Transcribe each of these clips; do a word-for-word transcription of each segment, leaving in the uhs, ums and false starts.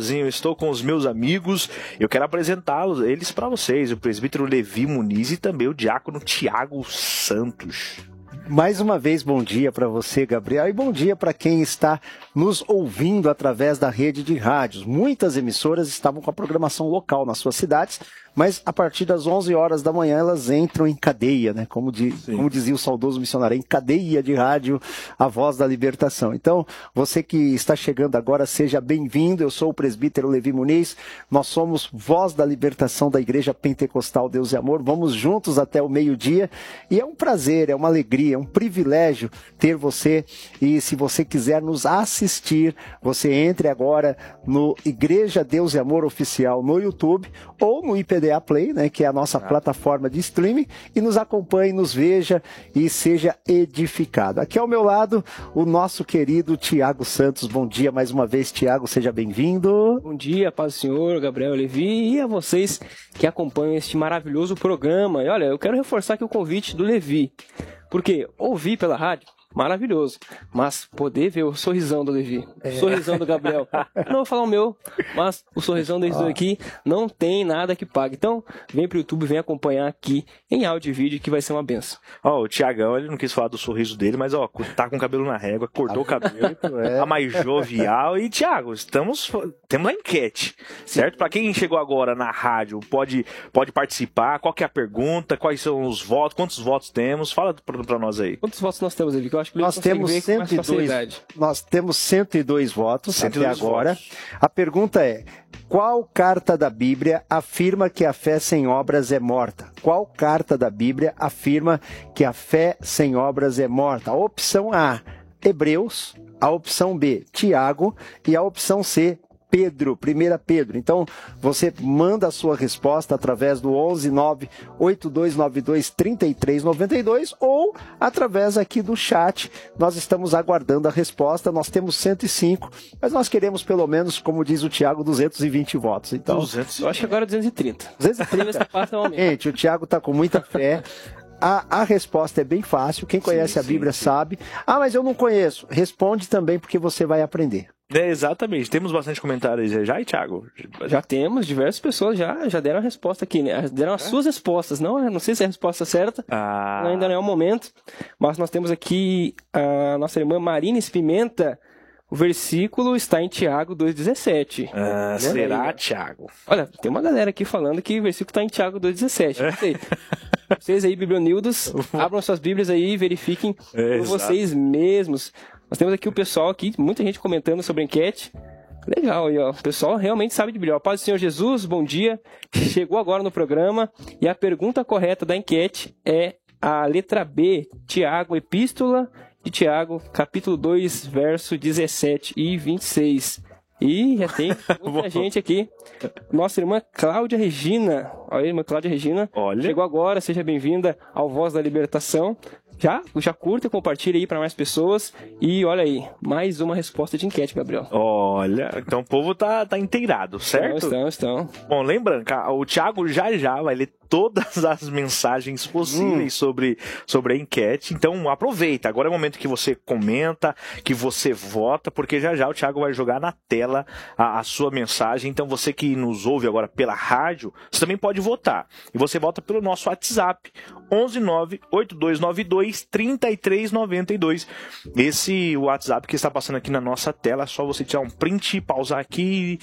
sozinho, estou com os meus amigos. Eu quero apresentá-los, eles para vocês, o presbítero Levi Muniz e também o diácono Tiago Santos. Mais uma vez, bom dia para você, Gabriel, e bom dia para quem está nos ouvindo através da rede de rádios. Muitas emissoras estavam com a programação local nas suas cidades, mas a partir das onze horas da manhã elas entram em cadeia, né? Como, de, como dizia o saudoso missionário, em cadeia de rádio, a voz da libertação. Então, você que está chegando agora, seja bem-vindo. Eu sou o presbítero Levi Muniz, nós somos voz da libertação da Igreja Pentecostal Deus e Amor. Vamos juntos até o meio-dia e é um prazer, é uma alegria, é um privilégio ter você. E se você quiser nos assistir, você entre agora no Igreja Deus e Amor Oficial no YouTube ou no I P D A Play, né, que é a nossa ah. plataforma de streaming, e nos acompanhe, nos veja e seja edificado. Aqui ao meu lado, o nosso querido Tiago Santos. Bom dia mais uma vez, Tiago, seja bem-vindo. Bom dia, paz do Senhor, Gabriel Levi, e a vocês que acompanham este maravilhoso programa. E olha, eu quero reforçar aqui o convite do Levi, porque ouvir pela rádio, maravilhoso, mas poder ver o sorrisão do Levi, é. o sorrisão do Gabriel, não vou falar o meu, mas o sorrisão deles dois aqui não tem nada que pague. Então, vem pro YouTube, vem acompanhar aqui em áudio e vídeo que vai ser uma benção. Ó, o Tiagão, ele não quis falar do sorriso dele, mas ó, tá com o cabelo na régua, cortou o cabelo, tá mais jovial. E Tiago, estamos, temos uma enquete, certo? Para quem chegou agora na rádio, pode, pode participar. Qual que é a pergunta? Quais são os votos? Quantos votos temos? Fala pra nós aí. Quantos votos nós temos, Levi? Nós temos, cento e dois, nós temos cento e dois votos cento e dois até agora. Votos. A pergunta é: qual carta da Bíblia afirma que a fé sem obras é morta? Qual carta da Bíblia afirma que a fé sem obras é morta? A opção A, Hebreus. A opção B, Tiago. E a opção C, Pedro, primeira Pedro. Então, você manda a sua resposta através do onze nove oito dois nove dois três três nove dois ou através aqui do chat. Nós estamos aguardando a resposta. Nós temos cento e cinco, mas nós queremos pelo menos, como diz o Tiago, duzentos e vinte votos. Então, duzentos, eu acho que agora é duzentos e trinta. duzentos e trinta. Gente, o Tiago está com muita fé. A, a resposta é bem fácil. Quem conhece sim, a Bíblia sim, sabe. Ah, mas eu não conheço. Responde também, porque você vai aprender. É, exatamente. Temos bastante comentários já, e Thiago? Já temos, diversas pessoas já, já deram a resposta aqui, né? Deram as é? suas respostas. Não, não sei se é a resposta certa, ah. ainda não é o momento, mas nós temos aqui a nossa irmã Marines Pimenta. O versículo está em Tiago dois dezessete. Ah, será, Tiago? Olha, tem uma galera aqui falando que o versículo está em Tiago dois dezessete. Não sei. Vocês aí, biblionildos, abram suas Bíblias aí e verifiquem é, por vocês mesmos. Nós temos aqui o pessoal aqui, muita gente comentando sobre a enquete. Legal, aí, ó. O pessoal realmente sabe de Bíblia. Paz do Senhor Jesus, bom dia. Chegou agora no programa e a pergunta correta da enquete é a letra B, Tiago, Epístola de Tiago, capítulo dois, verso dezessete e vinte e seis. E já tem muita gente aqui. Nossa irmã Cláudia Regina. Olha aí, irmã Cláudia Regina. Olha. Chegou agora, seja bem-vinda ao Voz da Libertação. Já, já curta e compartilha aí para mais pessoas. E olha aí, mais uma resposta de enquete, Gabriel. Olha, então o povo tá, tá inteirado, certo? Estão, estão. Bom, lembrando, o Thiago já já vai ler todas as mensagens possíveis hum. sobre, sobre a enquete. Então aproveita, agora é o momento que você comenta, que você vota, porque já já o Thiago vai jogar na tela a, a sua mensagem. Então você que nos ouve agora pela rádio, você também pode votar. E você vota pelo nosso WhatsApp, onze nove oito dois nove dois três três nove dois. Esse WhatsApp que está passando aqui na nossa tela, é só você tirar um print, pausar aqui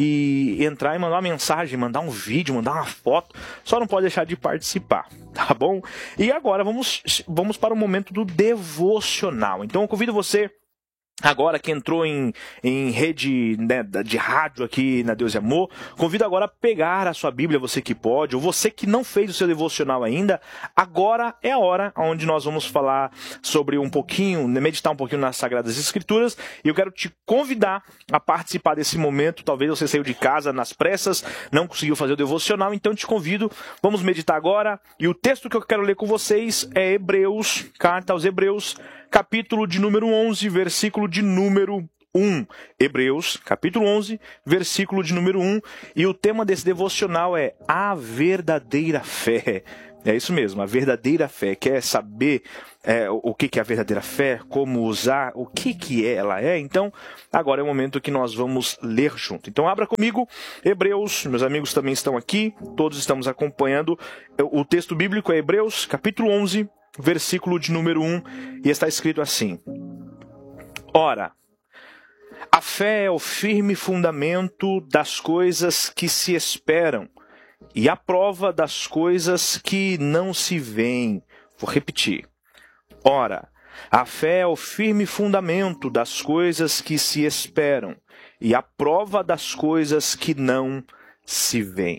e entrar e mandar uma mensagem, mandar um vídeo, mandar uma foto. Só não pode deixar de participar, tá bom? E agora vamos, vamos para o momento do devocional. Então eu convido você, agora que entrou em, em rede, né, de rádio aqui na Deus e Amor, convido agora a pegar a sua Bíblia, você que pode, ou você que não fez o seu devocional ainda. Agora é a hora onde nós vamos falar sobre um pouquinho, meditar um pouquinho nas Sagradas Escrituras, e eu quero te convidar a participar desse momento. Talvez você saiu de casa nas pressas, não conseguiu fazer o devocional, então te convido, vamos meditar agora, e o texto que eu quero ler com vocês é Hebreus, carta aos Hebreus, capítulo de número onze, versículo de número um. Hebreus, capítulo onze, versículo de número um. E o tema desse devocional é a verdadeira fé. É isso mesmo, a verdadeira fé. Quer saber é, o que, que é a verdadeira fé, como usar, o que, que ela é? Então, agora é o momento que nós vamos ler junto. Então, abra comigo Hebreus, meus amigos também estão aqui, todos estamos acompanhando. O texto bíblico é Hebreus, capítulo onze, versículo de número um, e está escrito assim: Ora, a fé é o firme fundamento das coisas que se esperam e a prova das coisas que não se veem. Vou repetir. Ora, a fé é o firme fundamento das coisas que se esperam e a prova das coisas que não se veem.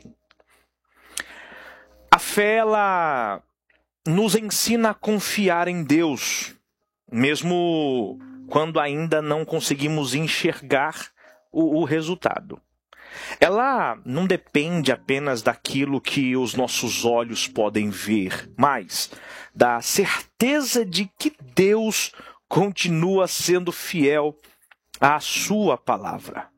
A fé, ela nos ensina a confiar em Deus, mesmo quando ainda não conseguimos enxergar o, o resultado. Ela não depende apenas daquilo que os nossos olhos podem ver, mas da certeza de que Deus continua sendo fiel à sua palavra.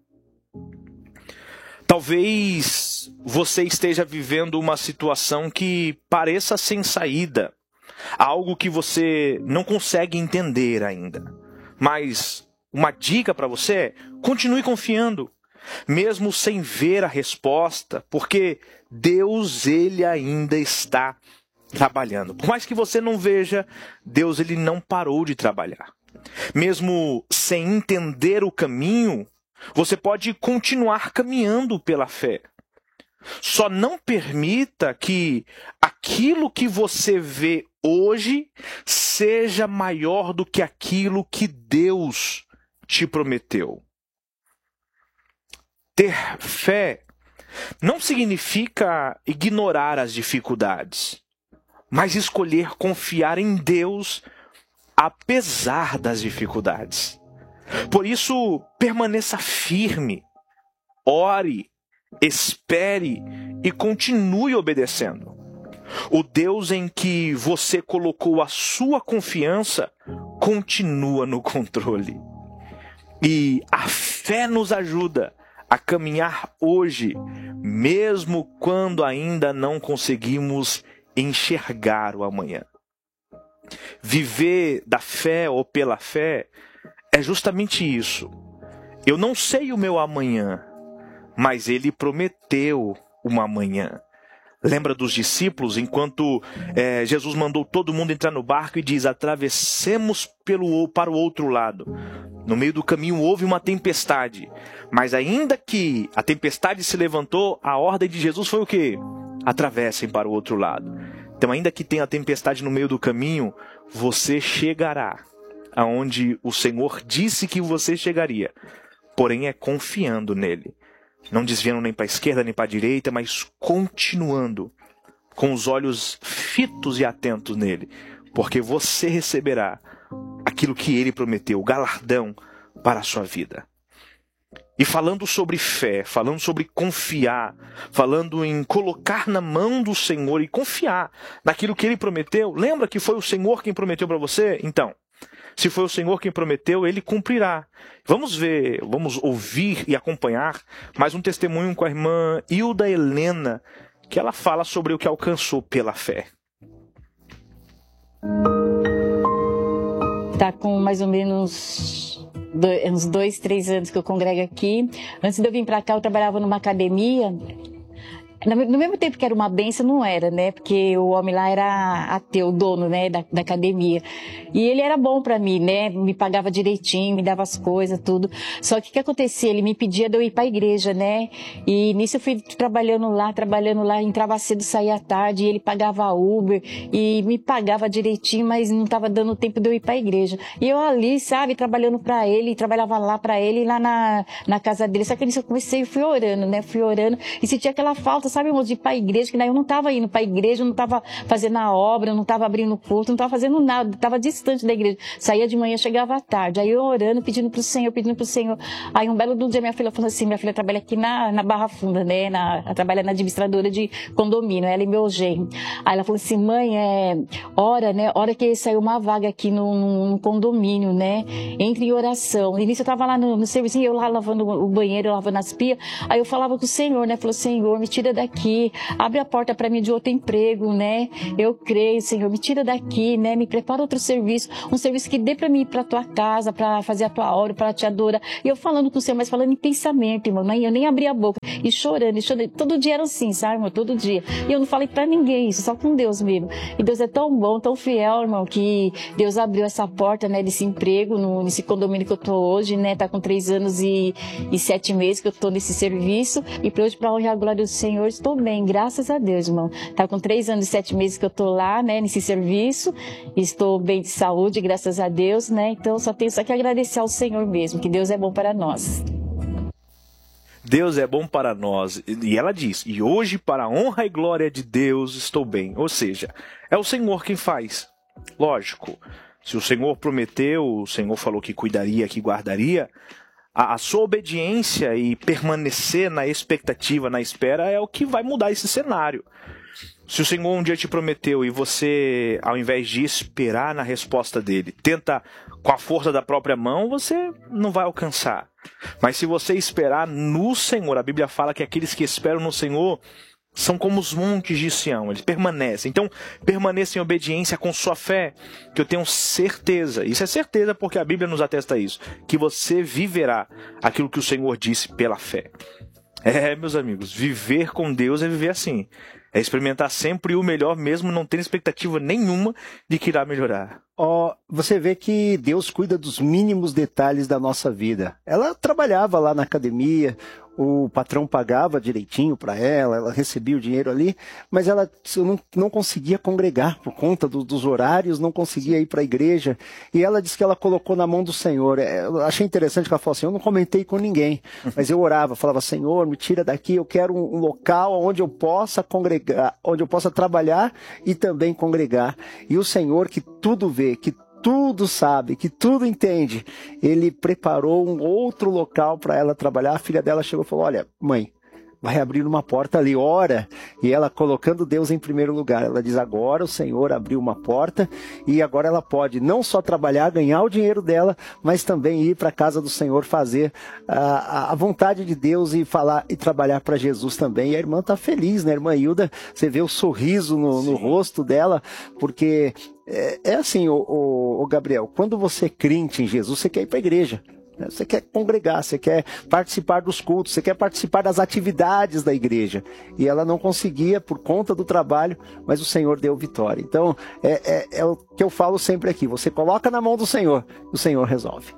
Talvez você esteja vivendo uma situação que pareça sem saída, algo que você não consegue entender ainda. Mas uma dica para você é: continue confiando, mesmo sem ver a resposta, porque Deus, ele ainda está trabalhando. Por mais que você não veja, Deus, ele não parou de trabalhar. Mesmo sem entender o caminho, você pode continuar caminhando pela fé. Só não permita que aquilo que você vê hoje seja maior do que aquilo que Deus te prometeu. Ter fé não significa ignorar as dificuldades, mas escolher confiar em Deus apesar das dificuldades. Por isso, permaneça firme, ore, espere e continue obedecendo. O Deus em que você colocou a sua confiança continua no controle. E a fé nos ajuda a caminhar hoje, mesmo quando ainda não conseguimos enxergar o amanhã. Viver da fé ou pela fé é justamente isso. Eu não sei o meu amanhã, mas ele prometeu uma amanhã. Lembra dos discípulos, enquanto é, Jesus mandou todo mundo entrar no barco e diz: atravessemos pelo, para o outro lado. No meio do caminho houve uma tempestade, mas ainda que a tempestade se levantou, a ordem de Jesus foi o quê? Atravessem para o outro lado. Então, ainda que tenha a tempestade no meio do caminho, você chegará aonde o Senhor disse que você chegaria. Porém, é confiando nele. Não desviando nem para a esquerda nem para a direita, mas continuando com os olhos fitos e atentos nele. Porque você receberá aquilo que ele prometeu, o galardão para a sua vida. E falando sobre fé, falando sobre confiar, falando em colocar na mão do Senhor e confiar naquilo que ele prometeu. Lembra que foi o Senhor quem prometeu para você? Então, se foi o Senhor quem prometeu, ele cumprirá. Vamos ver, vamos ouvir e acompanhar mais um testemunho com a irmã Hilda Helena, que ela fala sobre o que alcançou pela fé. Tá com mais ou menos dois, uns dois, três anos que eu congrego aqui. Antes de eu vir para cá, eu trabalhava numa academia. No mesmo tempo que era uma benção, não era, né? Porque o homem lá era ateu, o dono, né, da, da academia. E ele era bom pra mim, né? Me pagava direitinho, me dava as coisas, tudo. Só que o que acontecia? Ele me pedia de eu ir pra igreja, né? E nisso eu fui trabalhando lá, trabalhando lá, entrava cedo, saía à tarde, e ele pagava Uber e me pagava direitinho, mas não tava dando tempo de eu ir pra igreja. E eu ali, sabe, trabalhando pra ele, trabalhava lá pra ele, lá na, na casa dele. Só que nisso eu comecei, fui orando, né? Fui orando e sentia aquela falta, sabe, irmão, de ir para a igreja, que daí eu não estava indo para a igreja, eu não estava fazendo a obra, eu não estava abrindo o culto, não estava fazendo nada, estava distante da igreja. Saía de manhã, chegava à tarde. Aí eu orando, pedindo para o Senhor, pedindo para o Senhor. Aí um belo dia minha filha falou assim, minha filha trabalha aqui na, na Barra Funda, né, na, ela trabalha na administradora de condomínio, ela e meu genro. Aí ela falou assim, mãe, é, ora, né, ora que saiu uma vaga aqui no, no, no condomínio, né, entre em oração. E nisso eu estava lá no, no serviço, eu lá lavando o banheiro, lavando as pias. Aí eu falava com o Senhor, né, falou, Senhor, me tira daqui, abre a porta para mim de outro emprego, né? Eu creio, Senhor, me tira daqui, né? Me prepara outro serviço, um serviço que dê para mim ir para tua casa, para fazer a tua obra, para te adorar. E eu falando com o Senhor, mas falando em pensamento, irmão, eu nem abri a boca, e chorando, e chorando. Todo dia era assim, sabe, irmão? Todo dia. E eu não falei para ninguém isso, só com Deus mesmo. E Deus é tão bom, tão fiel, irmão, que Deus abriu essa porta, né, desse emprego, no, nesse condomínio que eu tô hoje, né? Tá com três anos e, e sete meses que eu tô nesse serviço. E para hoje, para honrar a glória do Senhor, estou bem, graças a Deus, irmão. Tá com três anos e sete meses que eu tô lá, né, nesse serviço. Estou bem de saúde, graças a Deus, né? Então, só tenho só que agradecer ao Senhor mesmo, que Deus é bom para nós. Deus é bom para nós. E ela diz, e hoje para a honra e glória de Deus estou bem. Ou seja, é o Senhor quem faz. Lógico, se o Senhor prometeu, o Senhor falou que cuidaria, que guardaria, a, a sua obediência e permanecer na expectativa, na espera, é o que vai mudar esse cenário. Se o Senhor um dia te prometeu e você, ao invés de esperar na resposta dele, tenta com a força da própria mão, você não vai alcançar. Mas se você esperar no Senhor, a Bíblia fala que aqueles que esperam no Senhor são como os montes de Sião, eles permanecem. Então, permaneça em obediência com sua fé, que eu tenho certeza, isso é certeza porque a Bíblia nos atesta isso, que você viverá aquilo que o Senhor disse pela fé. É, meus amigos, viver com Deus é viver assim. É experimentar sempre o melhor, mesmo não tendo expectativa nenhuma de que irá melhorar. Oh, você vê que Deus cuida dos mínimos detalhes da nossa vida. Ela trabalhava lá na academia, o patrão pagava direitinho para ela, ela recebia o dinheiro ali, mas ela não, não conseguia congregar por conta do, dos horários, não conseguia ir para a igreja. E ela disse que ela colocou na mão do Senhor. Eu achei interessante que ela falou assim, eu não comentei com ninguém, mas eu orava, falava, Senhor, me tira daqui, eu quero um, um local onde eu possa congregar, onde eu possa trabalhar e também congregar. E o Senhor, que tudo vê, que tudo sabe, que tudo entende, ele preparou um outro local para ela trabalhar. A filha dela chegou e falou, olha, mãe, vai abrir uma porta ali, ora. E ela colocando Deus em primeiro lugar. Ela diz, agora o Senhor abriu uma porta e agora ela pode não só trabalhar, ganhar o dinheiro dela, mas também ir para a casa do Senhor, fazer a, a vontade de Deus e falar e trabalhar para Jesus também. E a irmã está feliz, né? A irmã Hilda, você vê o sorriso no, no rosto dela, porque é, é assim, o, o, o Gabriel, quando você é crente em Jesus, você quer ir para a igreja. Você quer congregar, você quer participar dos cultos, você quer participar das atividades da igreja. E ela não conseguia por conta do trabalho, mas o Senhor deu vitória. Então, é, é, é o que eu falo sempre aqui. Você coloca na mão do Senhor, o Senhor resolve.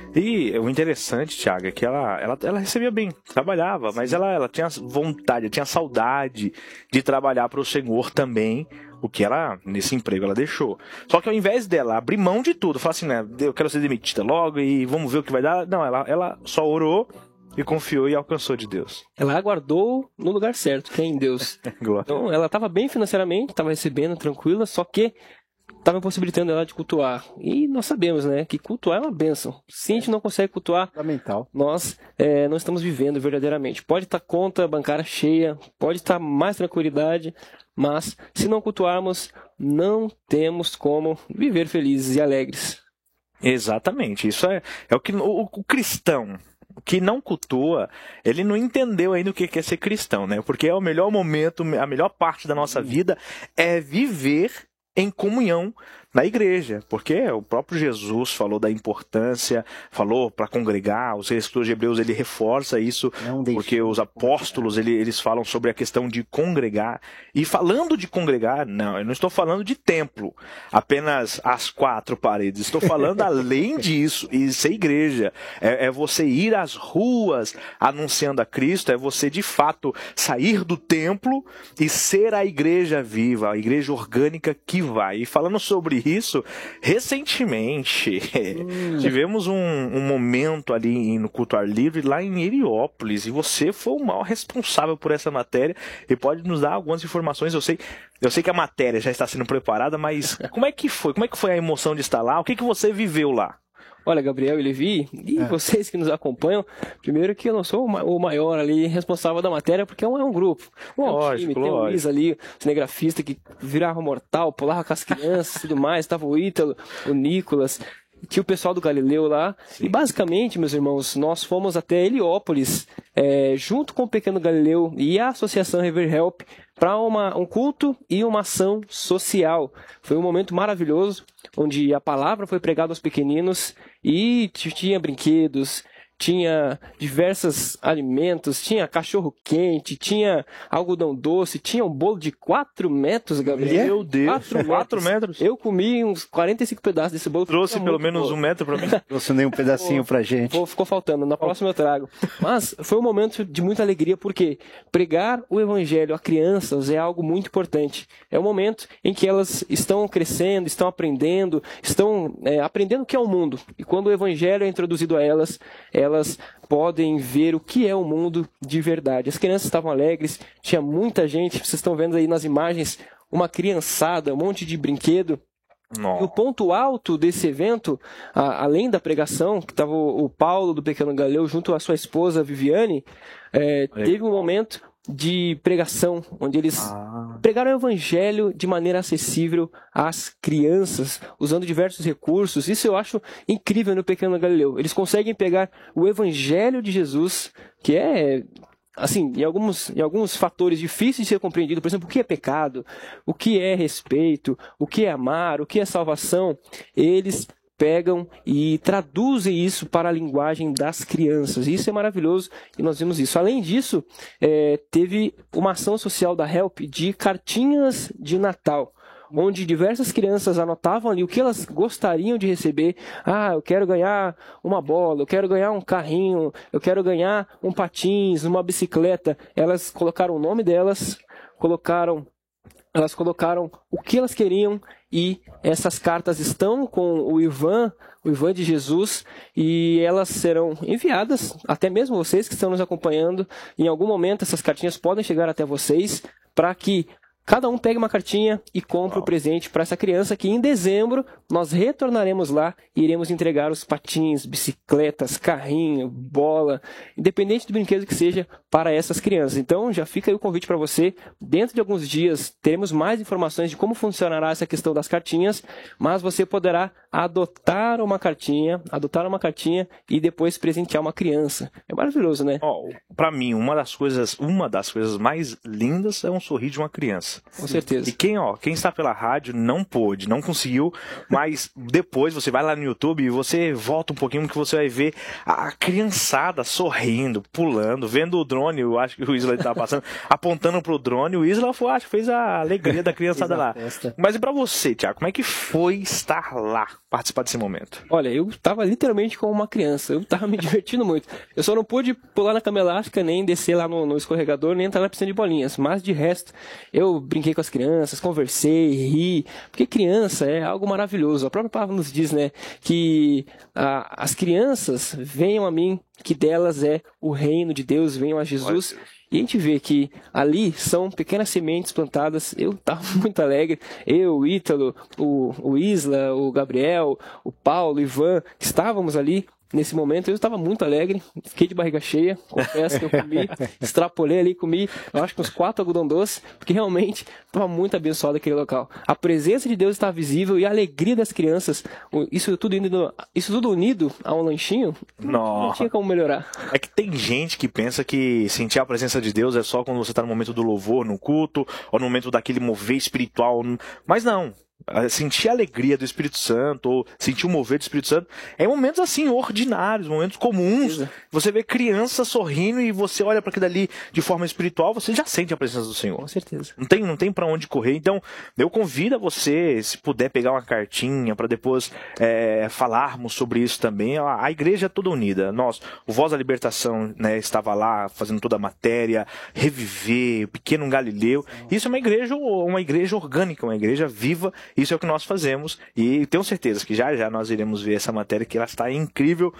E o interessante, Thiago, é que ela, ela, ela recebia bem, trabalhava, mas ela, ela tinha vontade, tinha saudade de trabalhar para o Senhor também, o que ela, nesse emprego, ela deixou. Só que ao invés dela abrir mão de tudo, falar assim, né, eu quero ser demitida logo e vamos ver o que vai dar, não, ela, ela só orou e confiou e alcançou de Deus. Ela aguardou no lugar certo, que é em Deus. Então, ela estava bem financeiramente, estava recebendo tranquila, só que estava impossibilitando ela de cultuar. E nós sabemos, né, que cultuar é uma bênção. Se a gente não consegue cultuar, fundamental, nós é, não estamos vivendo verdadeiramente. Pode estar conta bancária cheia, pode estar mais tranquilidade, mas se não cultuarmos, não temos como viver felizes e alegres. Exatamente. Isso é, é o que o, o cristão que não cultua, ele não entendeu ainda o que é ser cristão, né? Porque é o melhor momento, a melhor parte da nossa vida é viver em comunhão na igreja, porque o próprio Jesus falou da importância, falou para congregar, os escritores de Hebreus ele reforça isso, porque os apóstolos ele, eles falam sobre a questão de congregar, e falando de congregar, não, eu não estou falando de templo, apenas as quatro paredes, estou falando além disso, e ser igreja, é, é você ir às ruas anunciando a Cristo, é você de fato sair do templo e ser a igreja viva, a igreja orgânica que vai. E falando sobre isso, recentemente hum. tivemos um, um momento ali no culto ar livre lá em Heliópolis, e você foi o maior responsável por essa matéria e pode nos dar algumas informações. Eu sei, eu sei que a matéria já está sendo preparada, mas como é que foi? Como é que foi a emoção de estar lá? O que, que você viveu lá? Olha, Gabriel e Levi, e é. vocês que nos acompanham, primeiro que eu não sou o maior ali responsável da matéria, porque é um, é um grupo. Um lógico, time, tem o Luiz ali, o cinegrafista que virava mortal, pulava com as crianças e tudo mais, estava o Ítalo, o Nicolas. tinha o pessoal do Galileu lá. Sim. E basicamente, meus irmãos, nós fomos até Heliópolis, é, junto com o Pequeno Galileu e a Associação River Help, para um culto e uma ação social. Foi um momento maravilhoso, onde a palavra foi pregada aos pequeninos e tinha brinquedos, tinha diversos alimentos, tinha cachorro quente, tinha algodão doce, tinha um bolo de quatro metros, Gabriel. Meu Deus, quatro metros. Eu comi uns quarenta e cinco pedaços desse bolo. Trouxe pelo menos bolo. um metro para mim. Trouxe nem um pedacinho pra gente. Pô, ficou faltando, na próxima eu trago. Mas foi um momento de muita alegria, porque pregar o evangelho a crianças é algo muito importante. É um momento em que elas estão crescendo, estão aprendendo, estão é, aprendendo o que é o mundo. E quando o evangelho é introduzido a elas, elas elas podem ver o que é o mundo de verdade. As crianças estavam alegres, tinha muita gente, vocês estão vendo aí nas imagens, uma criançada, um monte de brinquedo. Não. E o ponto alto desse evento, a, além da pregação, que estava o, o Paulo do Pequeno Galileu junto à sua esposa Viviane, é, teve um momento de pregação, onde eles ah. pregaram o evangelho de maneira acessível às crianças, usando diversos recursos. Isso eu acho incrível no Pequeno Galileu. Eles conseguem pegar o evangelho de Jesus, que é, assim, em alguns, em alguns fatores difíceis de ser compreendido, por exemplo, o que é pecado, o que é respeito, o que é amar, o que é salvação. Eles pegam e traduzem isso para a linguagem das crianças. Isso é maravilhoso e nós vimos isso. Além disso, é, teve uma ação social da Help de cartinhas de Natal, onde diversas crianças anotavam ali o que elas gostariam de receber. Ah, eu quero ganhar uma bola, eu quero ganhar um carrinho, eu quero ganhar um patins, uma bicicleta. Elas colocaram o nome delas, colocaram... Elas colocaram o que elas queriam e essas cartas estão com o Ivan, o Ivan de Jesus, e elas serão enviadas, até mesmo vocês que estão nos acompanhando. Em algum momento essas cartinhas podem chegar até vocês para que cada um pegue uma cartinha e compre o presente para essa criança, que em dezembro nós retornaremos lá e iremos entregar os patins, bicicletas, carrinho, bola, independente do brinquedo que seja, para essas crianças. Então já fica aí o convite para você. Dentro de alguns dias teremos mais informações de como funcionará essa questão das cartinhas, mas você poderá adotar uma cartinha, adotar uma cartinha e depois presentear uma criança. É maravilhoso, né? Oh, para mim, uma das coisas, uma das coisas mais lindas é um sorriso de uma criança. Com certeza. E quem, ó, quem está pela rádio não pôde, não conseguiu, mas depois você vai lá no YouTube e você volta um pouquinho que você vai ver a criançada sorrindo, pulando, vendo o drone, eu acho que o Isla estava passando, apontando pro drone, o Isla foi, acho que fez a alegria da criançada lá. Mas e pra você, Thiago, como é que foi estar lá, participar desse momento? Olha, eu tava literalmente como uma criança, eu tava me divertindo muito. Eu só não pude pular na cama elástica, nem descer lá no, no escorregador, nem entrar na piscina de bolinhas, mas de resto, eu brinquei com as crianças, conversei, ri, porque criança é algo maravilhoso. A própria palavra nos diz, né, que a, as crianças venham a mim, que delas é o reino de Deus, venham a Jesus. E a gente vê que ali são pequenas sementes plantadas. Eu estava muito alegre. Eu, o Ítalo, o, o Isla, o Gabriel, o Paulo, o Ivan, estávamos ali nesse momento. Eu estava muito alegre, fiquei de barriga cheia, confesso que eu comi, extrapolei ali, comi, eu acho que uns quatro algodão doce, porque realmente estava muito abençoado aquele local. A presença de Deus estava visível e a alegria das crianças, isso tudo, indo, isso tudo unido a um lanchinho, não, não tinha como melhorar. É que tem gente que pensa que sentir a presença de Deus é só quando você está no momento do louvor, no culto, ou no momento daquele mover espiritual, mas não. Sentir a alegria do Espírito Santo, ou sentir o mover do Espírito Santo, é momentos assim, ordinários, momentos comuns. Você vê criança sorrindo e você olha para aquilo ali de forma espiritual, você já sente a presença do Senhor. Com certeza. Não tem, não tem para onde correr. Então, eu convido a você, se puder pegar uma cartinha para depois é, falarmos sobre isso também. A, a igreja é toda unida. Nós, o Voz da Libertação, né, estava lá fazendo toda a matéria, reviver, o Pequeno Galileu. Isso é uma igreja, uma igreja orgânica, uma igreja viva. Isso é o que nós fazemos e tenho certeza que já já nós iremos ver essa matéria, que ela está incrível.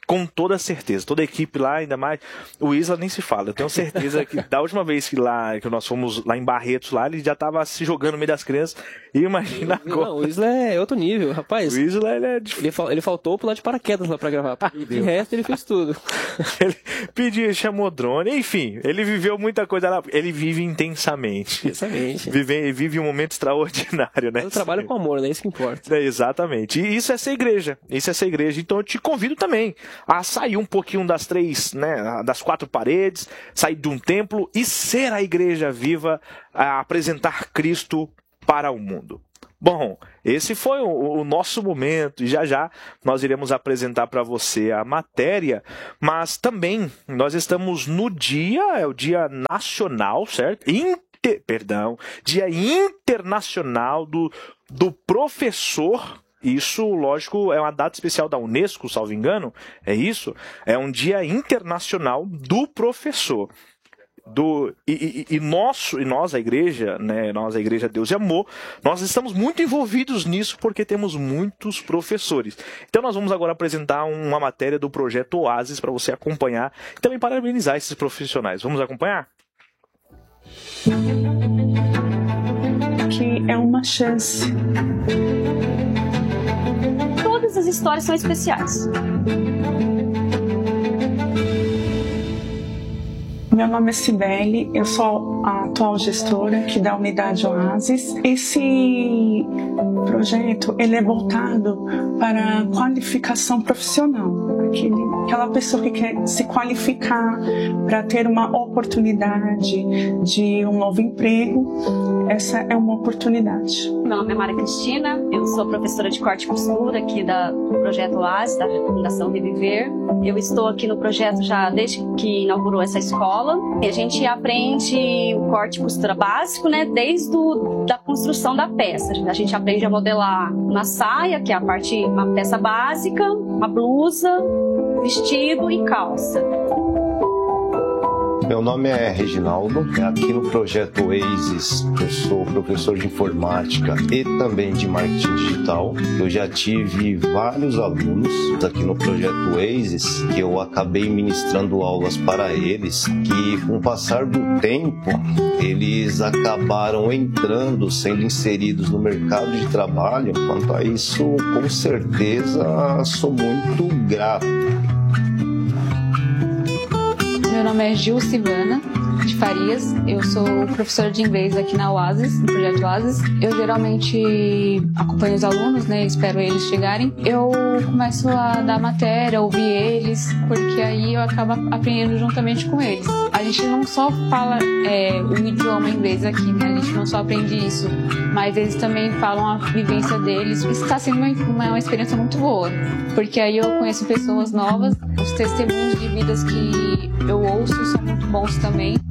Com toda certeza. Toda a equipe lá, ainda mais. O Isla nem se fala. Eu tenho certeza que da última vez que, lá, que nós fomos lá em Barretos, lá, ele já tava se jogando no meio das crianças. E imagina agora. Não, o Isla é outro nível, rapaz. O Isla, ele é difícil. Ele, fal, ele faltou pular de paraquedas lá pra gravar. E de resto, ele fez tudo. Ele pediu, chamou drone. Enfim, ele viveu muita coisa lá. Ele vive intensamente. Intensamente. Vive, vive um momento extraordinário, né? Eu trabalho com amor, né? Isso que importa. É, exatamente. E isso é ser igreja. Isso é ser igreja. Então eu te convido também a sair um pouquinho das três, né, das quatro paredes, sair de um templo e ser a igreja viva, a apresentar Cristo para o mundo. Bom, esse foi o, o nosso momento e já já nós iremos apresentar para você a matéria, mas também nós estamos no dia, é o dia nacional, certo? Inter, perdão, dia internacional do, do professor. Isso, lógico, é uma data especial da Unesco, salvo engano, é isso? É um dia internacional do professor. Do, e, e, e, nosso, e nós, a igreja, né, nós, a igreja Deus e Amor, nós estamos muito envolvidos nisso porque temos muitos professores. Então nós vamos agora apresentar uma matéria do projeto Oasis para você acompanhar e também parabenizar esses profissionais. Vamos acompanhar? Que é uma chance. Todas as histórias são especiais. Meu nome é Cibele, eu sou a atual gestora aqui da Unidade Oasis. Esse projeto ele é voltado para a qualificação profissional. Aquele, aquela pessoa que quer se qualificar para ter uma oportunidade de um novo emprego, essa é uma oportunidade. Meu nome é Maria Cristina, eu sou professora de corte e costura aqui da, do Projeto Oasis, da Fundação Reviver. Eu estou aqui no projeto já desde que inaugurou essa escola. E a gente aprende o corte e costura básico, né, desde do, da construção da peça. A gente aprende a modelar uma saia, que é a parte, uma peça básica, uma blusa, vestido e calça. Meu nome é Reginaldo, aqui no projeto Oasis eu sou professor de informática e também de marketing digital. Eu já tive vários alunos aqui no projeto Oasis que eu acabei ministrando aulas para eles, que com o passar do tempo eles acabaram entrando, sendo inseridos no mercado de trabalho. Quanto a isso, com certeza sou muito grato. Meu nome é Gil Silvana de Farias, eu sou professora de inglês aqui na Oasis, no projeto Oasis. Eu geralmente acompanho os alunos, né, espero eles chegarem. Eu começo a dar matéria, ouvir eles, porque aí eu acabo aprendendo juntamente com eles. A gente não só fala é, o idioma inglês aqui, né, a gente não só aprende isso, mas eles também falam a vivência deles. Isso está sendo uma, uma, uma experiência muito boa, porque aí eu conheço pessoas novas, os testemunhos de vidas que eu ouço são muito bons também.